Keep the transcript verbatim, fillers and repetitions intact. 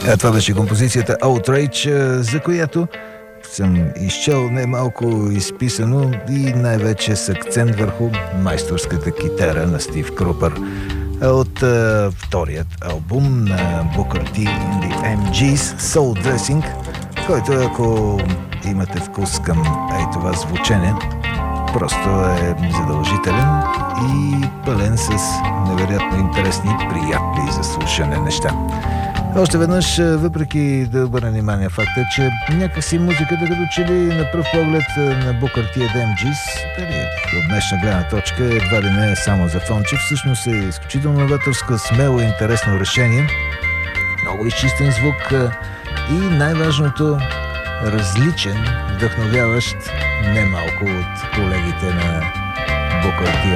А това беше композицията Outrage, за която съм изчел немалко изписано и най-вече с акцент върху майсторската китара на Стив Крупър от uh, вторият албум на Booker T and the Ем Джис Soul Dressing, който, ако имате вкус към ей това звучене, просто е задължителен и пълен с невероятно интересни, приятни за слушане неща. Още веднъж, въпреки да обърна внимание факта, че някакси музиката като че ли на пръв поглед на Booker T and Ем Джис, дали от днешна гледна точка едва ли не е само за фонче, всъщност е изключително новаторска, смело и интересно решение, много изчистен звук и най-важното различен, вдъхновяващ немалко от колегите на Booker T